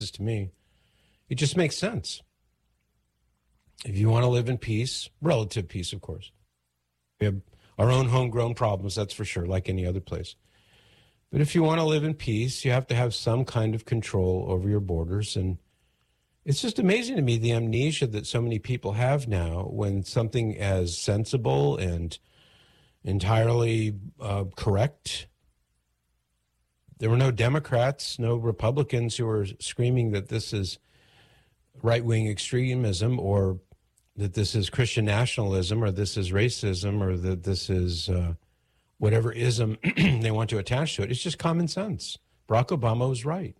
to me. It just makes sense. If you want to live in peace, relative peace, of course. We have our own homegrown problems, that's for sure, like any other place. But if you want to live in peace, you have to have some kind of control over your borders. And it's just amazing to me the amnesia that so many people have now when something as sensible and entirely correct. There were no Democrats, no Republicans who were screaming that this is right-wing extremism or that this is Christian nationalism or this is racism or that this is whatever ism they want to attach to it. It's just common sense. Barack Obama was right.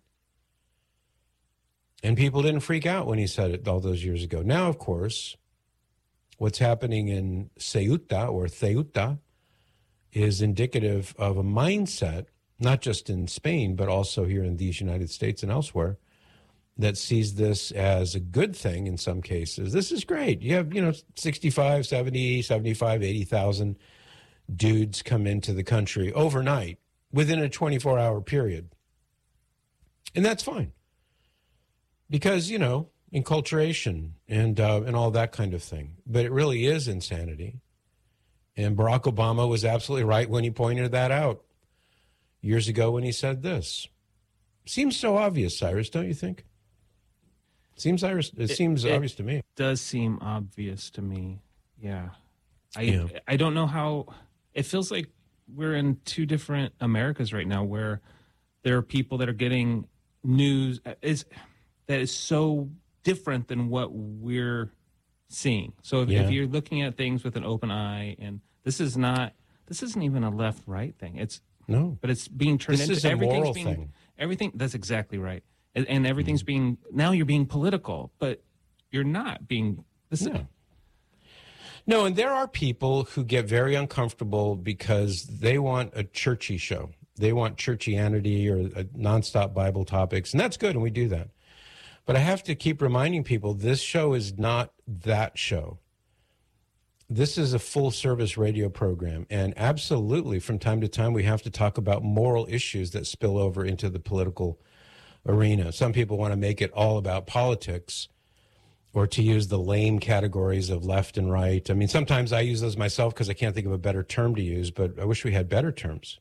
And people didn't freak out when he said it all those years ago. Now, of course, what's happening in Ceuta is indicative of a mindset, not just in Spain, but also here in these United States and elsewhere, that sees this as a good thing in some cases. This is great. You have, 65, 70, 75, 80,000 dudes come into the country overnight within a 24-hour period. And that's fine. Because, enculturation and all that kind of thing. But it really is insanity. And Barack Obama was absolutely right when he pointed that out years ago when he said this. Seems so obvious, Cyrus, don't you think? It seems obvious to me. It does seem obvious to me, yeah. I don't know how... It feels like we're in two different Americas right now where there are people that are getting news that is so different than what we're seeing. So if you're looking at things with an open eye, and this isn't even a left-right thing. But it's being turned into... This is a moral thing. Everything, that's exactly right. And everything's being... Now you're being political, but you're not being... No, and there are people who get very uncomfortable because they want a churchy show. They want churchianity or nonstop Bible topics, and that's good, and we do that. But I have to keep reminding people this show is not that show. This is a full-service radio program, and absolutely, from time to time, we have to talk about moral issues that spill over into the political arena. Some people want to make it all about politics, or to use the lame categories of left and right. I mean, sometimes I use those myself because I can't think of a better term to use, but I wish we had better terms.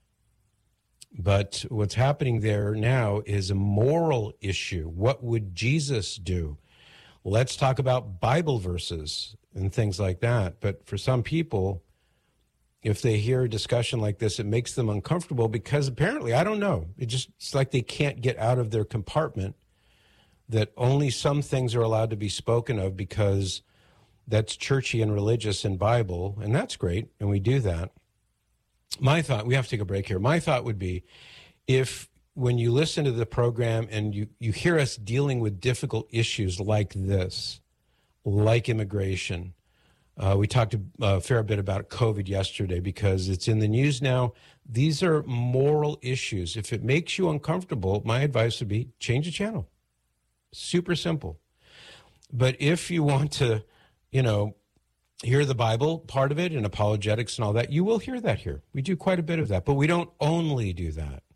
But what's happening there now is a moral issue. What would Jesus do? Let's talk about Bible verses and things like that. But for some people, if they hear a discussion like this, it makes them uncomfortable because apparently, I don't know, it's like they can't get out of their compartment, that only some things are allowed to be spoken of because that's churchy and religious in Bible, and that's great, and we do that. My thought, we have to take a break here. My thought would be if when you listen to the program and you hear us dealing with difficult issues like this, like immigration, we talked a fair bit about COVID yesterday because it's in the news now. These are moral issues. If it makes you uncomfortable, my advice would be change the channel. Super simple. But if you want to, hear the Bible part of it and apologetics and all that, you will hear that here. We do quite a bit of that, but we don't only do that.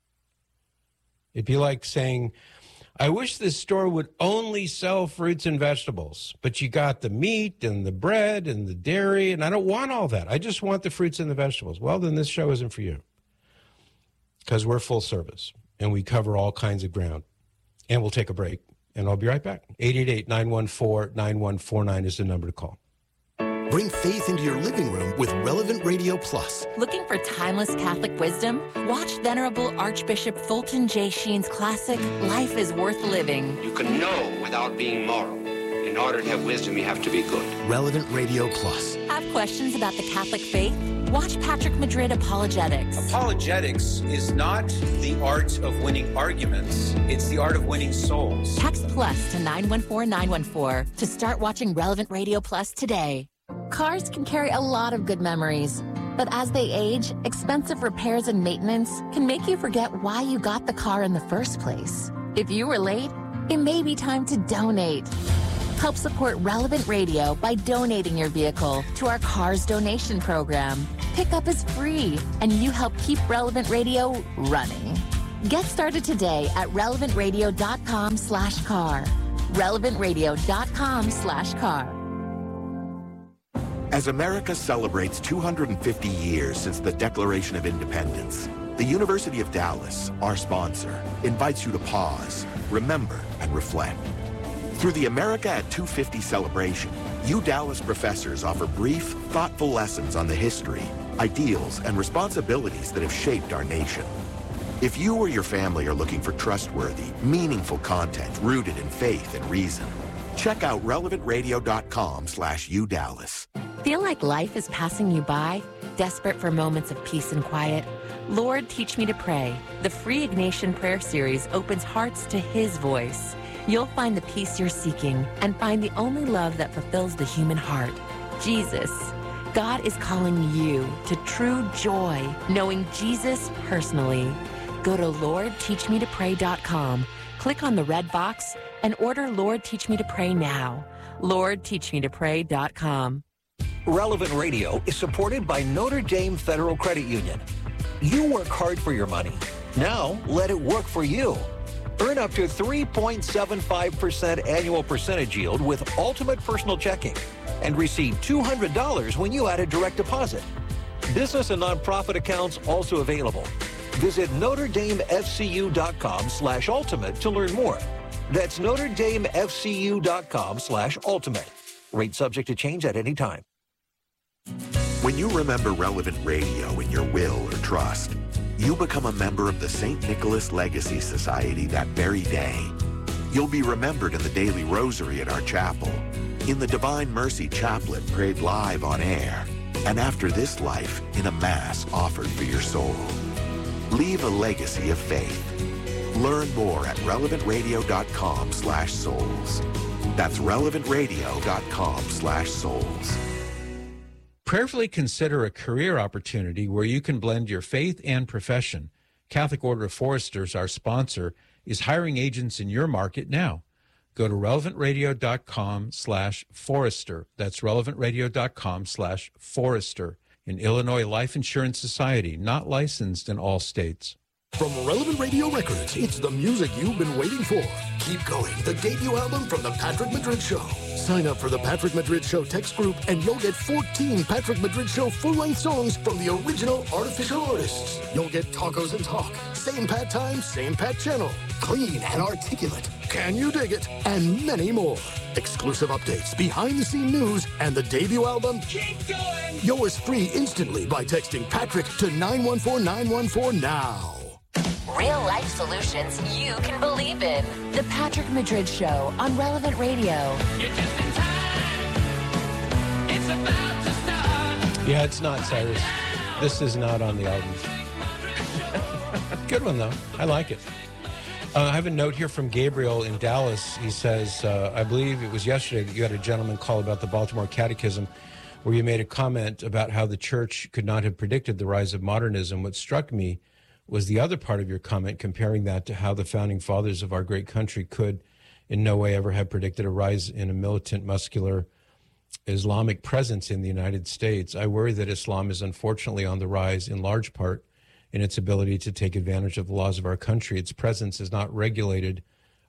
It'd be like saying, I wish this store would only sell fruits and vegetables, but you got the meat and the bread and the dairy, and I don't want all that. I just want the fruits and the vegetables. Well, then this show isn't for you because we're full service and we cover all kinds of ground. And we'll take a break, and I'll be right back. 888-914-9149 is the number to call. Bring faith into your living room with Relevant Radio Plus. Looking for timeless Catholic wisdom? Watch Venerable Archbishop Fulton J. Sheen's classic, Life is Worth Living. You can know without being moral. In order to have wisdom, you have to be good. Relevant Radio Plus. Have questions about the Catholic faith? Watch Patrick Madrid Apologetics. Apologetics is not the art of winning arguments. It's the art of winning souls. Text plus to 914-914 to start watching Relevant Radio Plus today. Cars can carry a lot of good memories, but as they age, expensive repairs and maintenance can make you forget why you got the car in the first place. If you were late, it may be time to donate. Help support Relevant Radio by donating your vehicle to our Cars Donation Program. Pickup is free, and you help keep Relevant Radio running. Get started today at relevantradio.com/car. relevantradio.com/car. As America celebrates 250 years since the Declaration of Independence, the University of Dallas, our sponsor, invites you to pause, remember, and reflect. Through the America at 250 celebration, U Dallas professors offer brief, thoughtful lessons on the history, ideals, and responsibilities that have shaped our nation. If you or your family are looking for trustworthy, meaningful content rooted in faith and reason, check out relevantradio.com/UDallas. Feel like life is passing you by? Desperate for moments of peace and quiet? Lord, Teach Me to Pray. The free Ignatian prayer series opens hearts to His voice. You'll find the peace you're seeking and find the only love that fulfills the human heart, Jesus. God is calling you to true joy, knowing Jesus personally. Go to LordTeachMeToPray.com, click on the red box, and order Lord Teach Me to Pray now. LordTeachMeToPray.com. Relevant Radio is supported by Notre Dame Federal Credit Union. You work hard for your money. Now let it work for you. Earn up to 3.75% annual percentage yield with Ultimate Personal Checking and receive $200 when you add a direct deposit. Business and nonprofit accounts also available. Visit NotreDameFCU.com/ultimate to learn more. That's NotreDameFCU.com/ultimate. Rate subject to change at any time. When you remember Relevant Radio in your will or trust, you become a member of the St. Nicholas Legacy Society that very day. You'll be remembered in the daily rosary at our chapel, in the Divine Mercy Chaplet prayed live on air, and after this life in a Mass offered for your soul. Leave a legacy of faith. Learn more at relevantradio.com/souls. That's relevantradio.com/souls. Prayerfully consider a career opportunity where you can blend your faith and profession. Catholic Order of Foresters, our sponsor, is hiring agents in your market now. Go to relevantradio.com/forester. That's relevantradio.com/forester. An Illinois Life Insurance Society, not licensed in all states. From Relevant Radio Records, it's the music you've been waiting for. Keep Going, the debut album from The Patrick Madrid Show. Sign up for The Patrick Madrid Show text group and you'll get 14 Patrick Madrid Show full-length songs from the original artificial artists. You'll get Tacos and Talk, Same Pat Time, Same Pat Channel, Clean and Articulate, Can You Dig It, and many more. Exclusive updates, behind-the-scene news, and the debut album, Keep Going! Yours free instantly by texting Patrick to 914914 now. Real life solutions you can believe in. The Patrick Madrid Show on Relevant Radio. You're just in time. It's about to start. Yeah, it's not, Cyrus. This is not on the album. Good one, though. I like it. I have a note here from Gabriel in Dallas. He says, I believe it was yesterday that you had a gentleman call about the Baltimore Catechism where you made a comment about how the church could not have predicted the rise of modernism. What struck me was the other part of your comment, comparing that to how the founding fathers of our great country could in no way ever have predicted a rise in a militant, muscular Islamic presence in the United States. I worry that Islam is unfortunately on the rise in large part in its ability to take advantage of the laws of our country. Its presence is not relegated,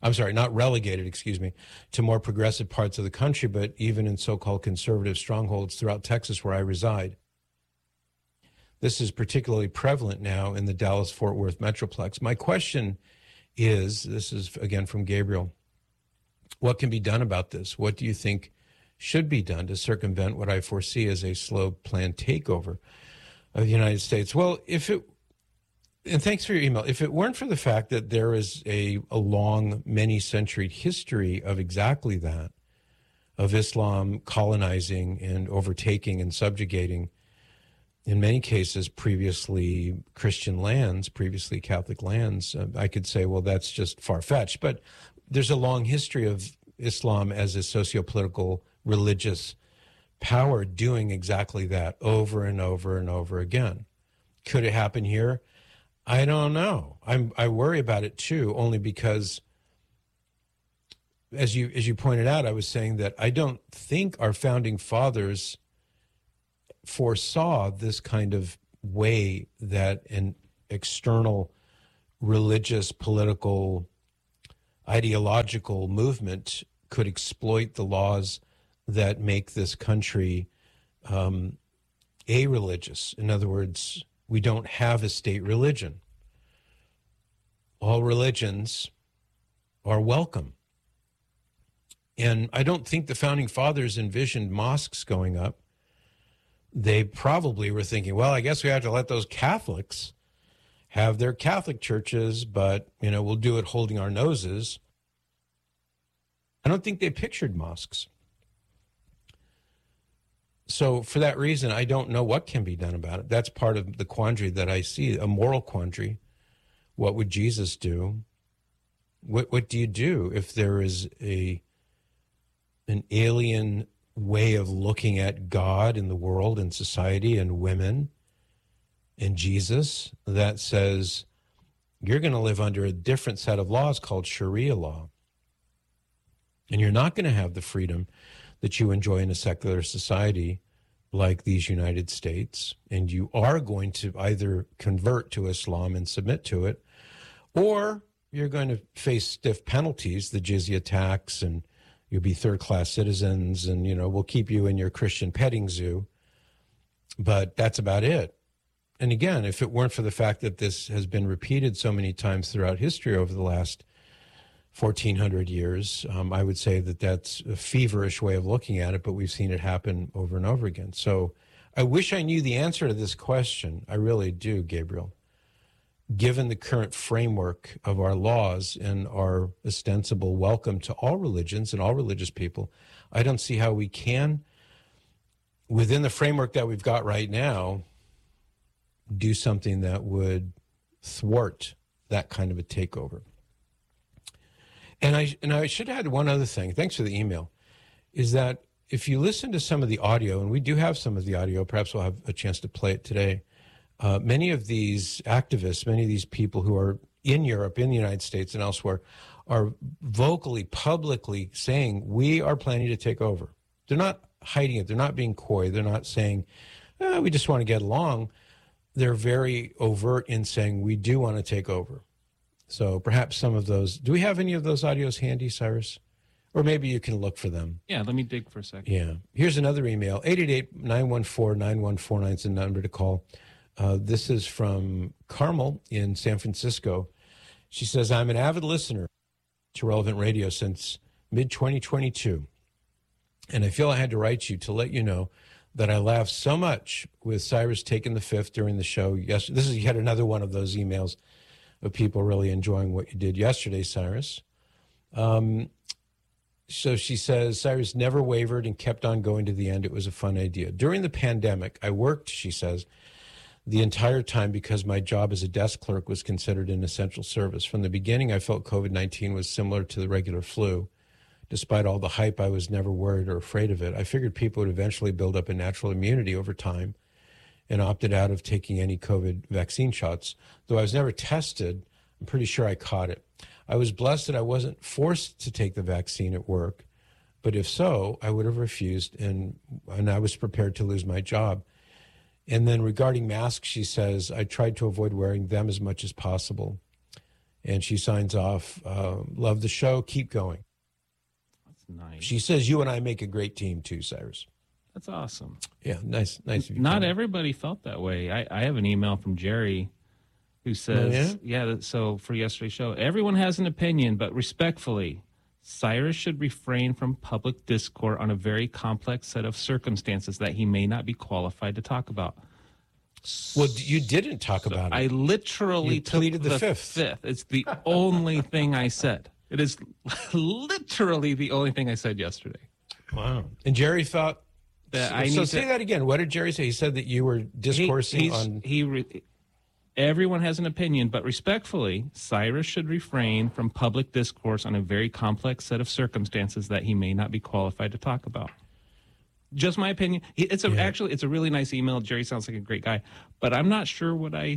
to more progressive parts of the country, but even in so-called conservative strongholds throughout Texas where I reside. This is particularly prevalent now in the Dallas-Fort Worth Metroplex. My question is, this is again from Gabriel, what can be done about this? What do you think should be done to circumvent what I foresee as a slow planned takeover of the United States? Well, and thanks for your email. If it weren't for the fact that there is a long, many-century history of exactly that, of Islam colonizing and overtaking and subjugating, in many cases, previously Christian lands, previously Catholic lands, I could say, well, that's just far-fetched. But there's a long history of Islam as a socio-political, religious power doing exactly that over and over and over again. Could it happen here? I don't know. I worry about it, too, only because, as you pointed out, I was saying that I don't think our founding fathers foresaw this kind of way that an external religious, political, ideological movement could exploit the laws that make this country a-religious. In other words, we don't have a state religion. All religions are welcome. And I don't think the founding fathers envisioned mosques going up. They probably were thinking, well, I guess we have to let those Catholics have their Catholic churches, but, we'll do it holding our noses. I don't think they pictured mosques. So for that reason, I don't know what can be done about it. That's part of the quandary that I see, a moral quandary. What would Jesus do? What do you do if there is an alien way of looking at God and the world and society and women and Jesus that says you're going to live under a different set of laws called Sharia law? And you're not going to have the freedom that you enjoy in a secular society like these United States. And you are going to either convert to Islam and submit to it, or you're going to face stiff penalties, the jizya tax, and you'll be third-class citizens, and, we'll keep you in your Christian petting zoo. But that's about it. And again, if it weren't for the fact that this has been repeated so many times throughout history over the last 1,400 years, I would say that that's a feverish way of looking at it, but we've seen it happen over and over again. So I wish I knew the answer to this question. I really do, Gabriel. Given the current framework of our laws and our ostensible welcome to all religions and all religious people, I don't see how we can, within the framework that we've got right now, do something that would thwart that kind of a takeover. And I should add one other thing. Thanks for the email. Is that if you listen to some of the audio, and we do have some of the audio, perhaps we'll have a chance to play it today. Many of these activists, many of these people who are in Europe, in the United States, and elsewhere, are vocally, publicly saying, we are planning to take over. They're not hiding it. They're not being coy. They're not saying, we just want to get along. They're very overt in saying, we do want to take over. So perhaps some of those, do we have any of those audios handy, Cyrus? Or maybe you can look for them. Yeah, let me dig for a second. Yeah. Here's another email, 888-914-9149 is the number to call. This is from Carmel in San Francisco. She says, I'm an avid listener to Relevant Radio since mid-2022, and I feel I had to write you to let you know that I laughed so much with Cyrus taking the fifth during the show. Yes, this is yet another one of those emails of people really enjoying what you did yesterday, Cyrus. So she says, Cyrus never wavered and kept on going to the end. It was a fun idea. During the pandemic, I worked, she says, the entire time because my job as a desk clerk was considered an essential service. From the beginning, I felt COVID-19 was similar to the regular flu. Despite all the hype, I was never worried or afraid of it. I figured people would eventually build up a natural immunity over time and opted out of taking any COVID vaccine shots. Though I was never tested, I'm pretty sure I caught it. I was blessed that I wasn't forced to take the vaccine at work, but if so, I would have refused, and I was prepared to lose my job. And then regarding masks, she says, I tried to avoid wearing them as much as possible. And she signs off, love the show, keep going. That's nice. She says, you and I make a great team too, Cyrus. That's awesome. Yeah, nice of you. Not everybody felt that way. I have an email from Jerry who says, so for yesterday's show, everyone has an opinion, but respectfully, Cyrus should refrain from public discourse on a very complex set of circumstances that he may not be qualified to talk about. Well, you didn't talk about it. I literally pleaded took the fifth. It's the only thing I said. It is literally the only thing I said yesterday. Wow. And Jerry thought that say that again. What did Jerry say? He said that you were discoursing on... Everyone has an opinion, but respectfully, Cyrus should refrain from public discourse on a very complex set of circumstances that he may not be qualified to talk about. Just my opinion. Actually, it's a really nice email. Jerry sounds like a great guy, but I'm not sure what I...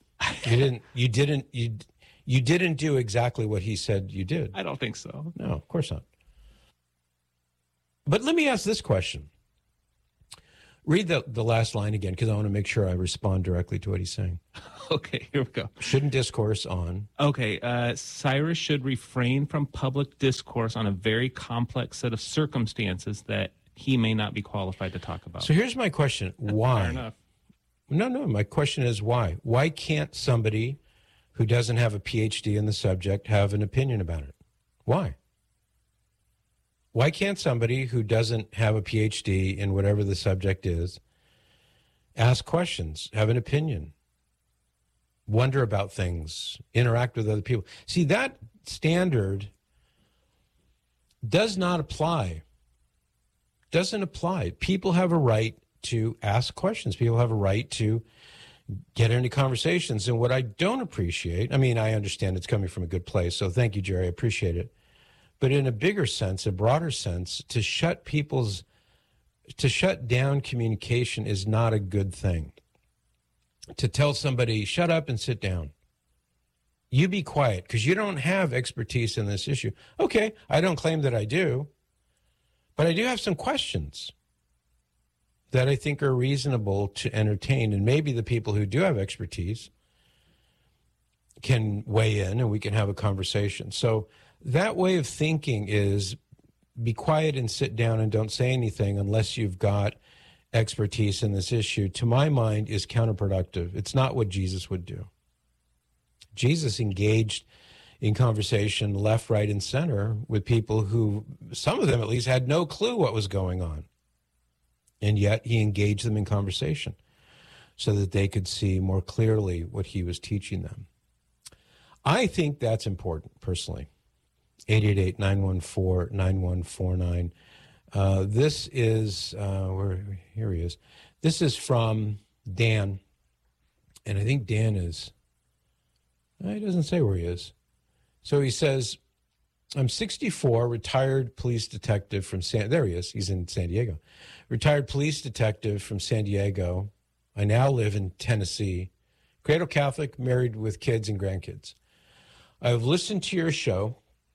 You didn't do exactly what he said you did. I don't think so. No, of course not. But let me ask this question. Read the last line again, because I want to make sure I respond directly to what he's saying. Okay, here we go. Shouldn't discourse on. Okay, Cyrus should refrain from public discourse on a very complex set of circumstances that he may not be qualified to talk about. So here's my question. Why? Fair enough. No, my question is why? Why can't somebody who doesn't have a PhD in the subject have an opinion about it? Why? Why can't somebody who doesn't have a PhD in whatever the subject is ask questions, have an opinion, wonder about things, interact with other people? See, that standard does not apply. Doesn't apply. People have a right to ask questions. People have a right to get into conversations. And what I don't appreciate, I mean, I understand it's coming from a good place, so thank you, Jerry, I appreciate it. But in a bigger sense, a broader sense, to shut down communication is not a good thing. To tell somebody, shut up and sit down. You be quiet because you don't have expertise in this issue. Okay, I don't claim that I do, but I do have some questions that I think are reasonable to entertain. And maybe the people who do have expertise can weigh in and we can have a conversation. So that way of thinking is be quiet and sit down and don't say anything unless you've got expertise in this issue, to my mind, is counterproductive. It's not what Jesus would do. Jesus engaged in conversation left, right, and center with people who, some of them at least, had no clue what was going on. And yet he engaged them in conversation so that they could see more clearly what he was teaching them. I think that's important, personally. 888-914-9149. This is, here he is. This is from Dan. And I think Dan is, he doesn't say where he is. So he says, I'm 64, retired police detective from there he is. He's in San Diego. Retired police detective from San Diego. I now live in Tennessee. Cradle Catholic, married with kids and grandkids. I've listened to your show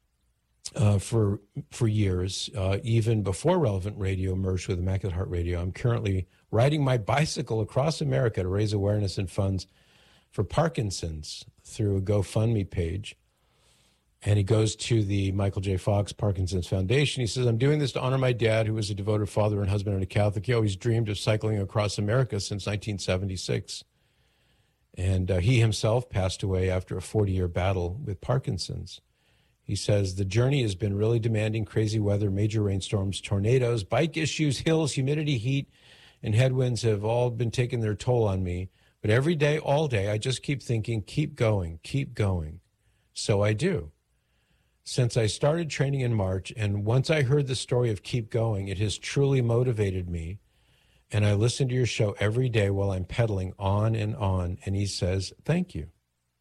for years, even before Relevant Radio merged with Immaculate Heart Radio. I'm currently riding my bicycle across America to raise awareness and funds for Parkinson's through a GoFundMe page. And he goes to the Michael J. Fox Parkinson's Foundation. He says, I'm doing this to honor my dad, who was a devoted father and husband and a Catholic. He always dreamed of cycling across America since 1976. And he himself passed away after a 40-year battle with Parkinson's. He says, the journey has been really demanding: crazy weather, major rainstorms, tornadoes, bike issues, hills, humidity, heat, and headwinds have all been taking their toll on me. But every day, all day, I just keep thinking, keep going, keep going. So I do. Since I started training in March, and once I heard the story of keep going, it has truly motivated me. And I listen to your show every day while I'm pedaling on. And he says, thank you.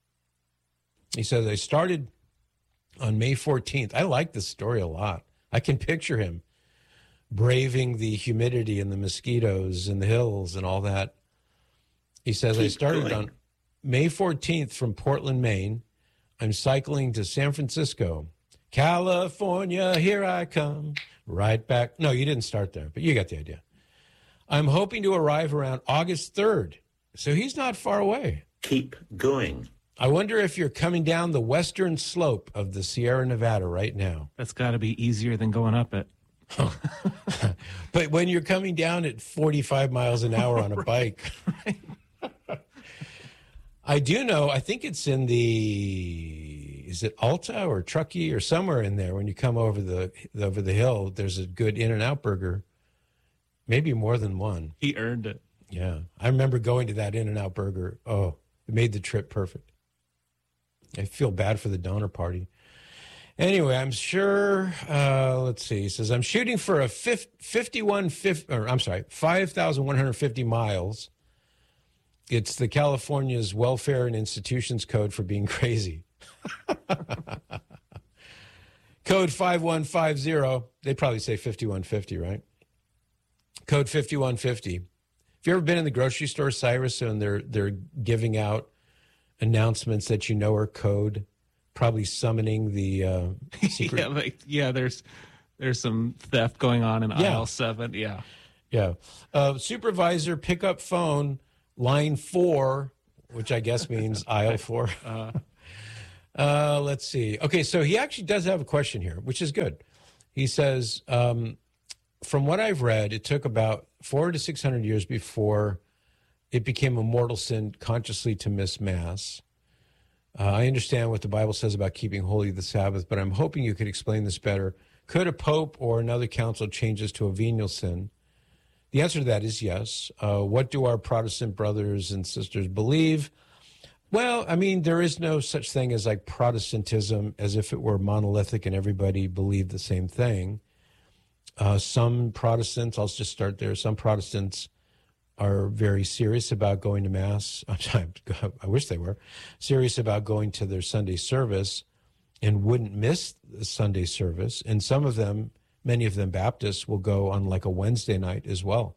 He says, I started on May 14th. I like this story a lot. I can picture him braving the humidity and the mosquitoes and the hills and all that. He says, I started on May 14th from Portland, Maine. I'm cycling to San Francisco. California, here I come. Right back. No, you didn't start there, but you got the idea. I'm hoping to arrive around August 3rd. So he's not far away. Keep going. I wonder if you're coming down the western slope of the Sierra Nevada right now. That's got to be easier than going up it. But when you're coming down at 45 miles an hour on a bike. Right. I do know, I think it's in is it Alta or Truckee or somewhere in there, when you come over the hill, there's a good In-N-Out burger, maybe more than one. He earned it. Yeah. I remember going to that In-N-Out burger. Oh, it made the trip perfect. I feel bad for the donor party. Anyway, I'm sure, let's see, he says, I'm shooting for a 5,150 miles. It's the California's Welfare and Institutions Code for being crazy. Code 5150. They probably say 5150, right? Code 5150. Have you ever been in the grocery store, Cyrus, and they're giving out announcements that you know are code, probably summoning the secret? There's some theft going on in aisle 7. Yeah. Yeah. Supervisor, pick up phone, line 4, which I guess means aisle 4. Let's see. Okay, so he actually does have a question here, which is good. He says, from what I've read, it took about 400 to 600 years before it became a mortal sin consciously to miss Mass. I understand what the Bible says about keeping holy the Sabbath, but I'm hoping you could explain this better. Could a pope or another council change this to a venial sin? The answer to that is yes. What do our Protestant brothers and sisters believe? Well, I mean, there is no such thing as like Protestantism as if it were monolithic and everybody believed the same thing. Some Protestants, I'll just start there, some Protestants are very serious about going to Mass. I wish they were serious about going to their Sunday service and wouldn't miss the Sunday service. And some of them, many of them Baptists, will go on like a Wednesday night as well.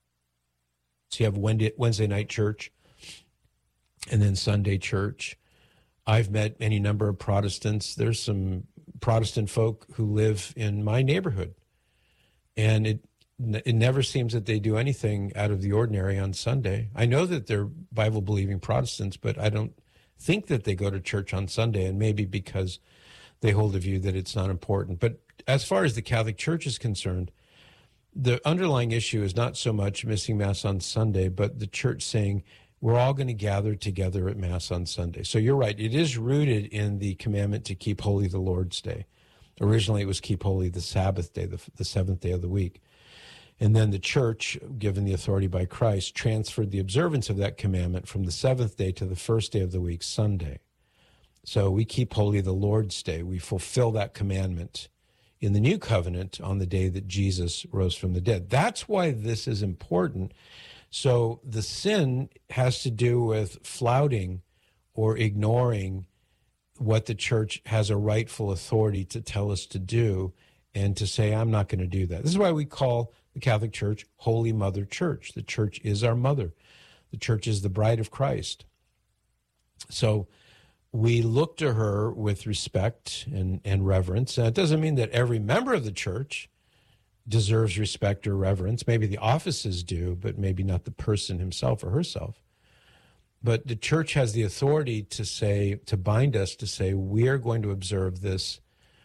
So you have Wednesday night church and then Sunday church. I've met any number of Protestants. There's some Protestant folk who live in my neighborhood. And it never seems that they do anything out of the ordinary on Sunday. I know that they're Bible-believing Protestants, but I don't think that they go to church on Sunday, and maybe because they hold a view that it's not important. But as far as the Catholic Church is concerned, the underlying issue is not so much missing Mass on Sunday, but the church saying we're all going to gather together at Mass on Sunday. So you're right. It is rooted in the commandment to keep holy the Lord's Day. Originally, it was keep holy the Sabbath day, the seventh day of the week. And then the church, given the authority by Christ, transferred the observance of that commandment from the seventh day to the first day of the week, Sunday. So we keep holy the Lord's Day. We fulfill that commandment in the new covenant on the day that Jesus rose from the dead. That's why this is important. So the sin has to do with flouting or ignoring what the church has a rightful authority to tell us to do and to say, I'm not going to do that. This is why we call the Catholic Church Holy Mother Church. The church is our mother. The church is the bride of Christ. So we look to her with respect and reverence. And it doesn't mean that every member of the church deserves respect or reverence. Maybe the offices do, but maybe not the person himself or herself. But the church has the authority to say, to bind us to say, we are going to observe this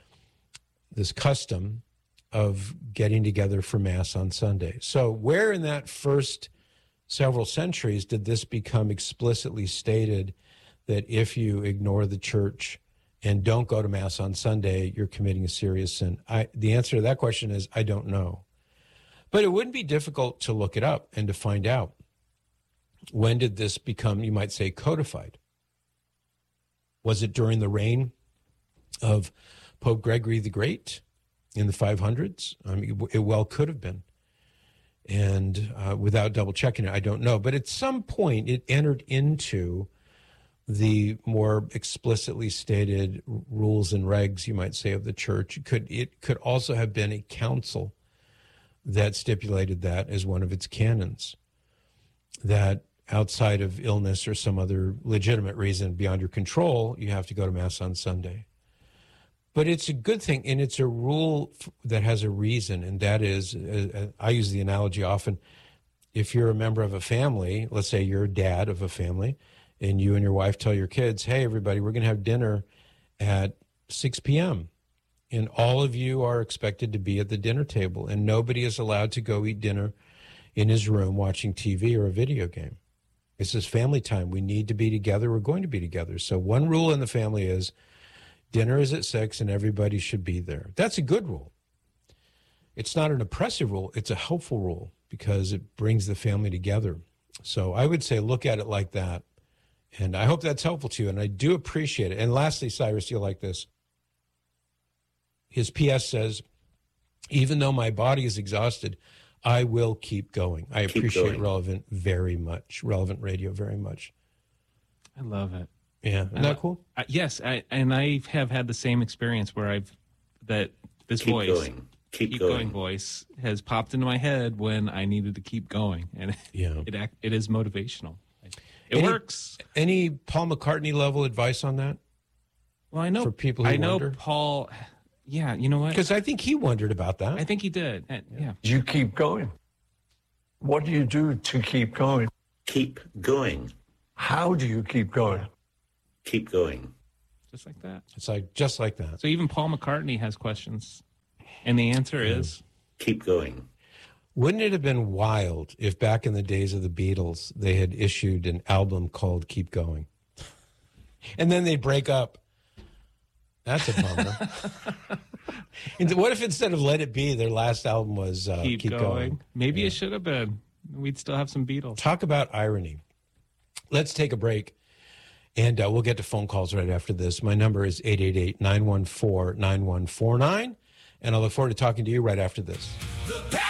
custom of getting together for Mass on Sunday. So where in that first several centuries did this become explicitly stated that if you ignore the church and don't go to Mass on Sunday, you're committing a serious sin? The answer to that question is, I don't know. But it wouldn't be difficult to look it up and to find out. When did this become, you might say, codified? Was it during the reign of Pope Gregory the Great in the 500s? I mean, it well could have been. And without double checking it, I don't know. But at some point, it entered into the more explicitly stated rules and regs, you might say, of the church. It could also have been a council that stipulated that as one of its canons, that outside of illness or some other legitimate reason beyond your control, you have to go to Mass on Sunday. But it's a good thing, and it's a rule that has a reason, and that is, I use the analogy often, if you're a member of a family, let's say you're a dad of a family, and you and your wife tell your kids, hey, everybody, we're going to have dinner at 6 p.m., and all of you are expected to be at the dinner table, and nobody is allowed to go eat dinner in his room watching TV or a video game. This is family time. We need to be together. We're going to be together. So one rule in the family is dinner is at 6 and everybody should be there. That's a good rule. It's not an oppressive rule. It's a helpful rule because it brings the family together. So I would say look at it like that. And I hope that's helpful to you. And I do appreciate it. And lastly, Cyrus, you'll like this. His PS says, even though my body is exhausted, I will keep going. I appreciate Relevant very much, Relevant Radio very much. I love it. Yeah, isn't that cool? Yes, I have had the same experience where this keep voice, going. Keep going voice has popped into my head when I needed to keep going, and it is motivational. It works. Any Paul McCartney level advice on that? Well, I know for people who wonder? Paul. Yeah, you know what? Because I think he wondered about that. I think he did. Yeah. You keep going. What do you do to keep going? Keep going. How do you keep going? Keep going. Just like that. It's like just like that. So even Paul McCartney has questions. And the answer is? Keep going. Wouldn't it have been wild if back in the days of the Beatles, they had issued an album called Keep Going? And then they'd break up. That's a bummer. What if instead of Let It Be, their last album was Keep Going? Maybe it should have been. We'd still have some Beatles. Talk about irony. Let's take a break, and we'll get to phone calls right after this. My number is 888-914-9149, and I look forward to talking to you right after this.